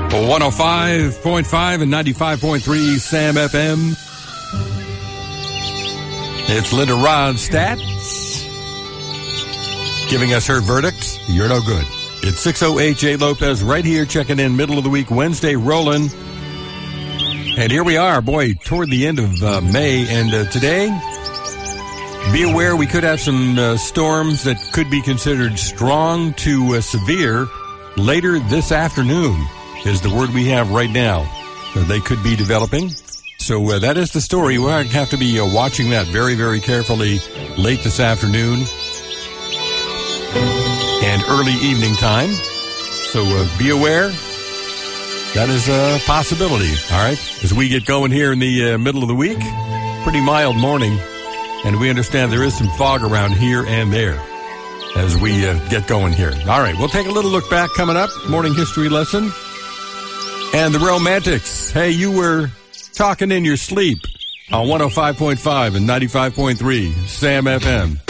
105.5 and 95.3 Sam FM. It's Linda Ronstadt giving us her verdict. You're no good. It's 608 J. Lopez right here checking in middle of the week, Wednesday rolling. And here we are, boy, toward the end of May. And today, be aware we could have some storms that could be considered strong to severe later this afternoon is the word we have right now. They could be developing. So that is the story. We'll have to be watching that very, very carefully late this afternoon and early evening time. So be aware. That is a possibility, all right? As we get going here in the middle of the week, pretty mild morning, and we understand there is some fog around here and there as we get going here. All right, we'll take a little look back coming up, morning history lesson, and the Romantics. Hey, you were talking in your sleep on 105.5 and 95.3 Sam FM.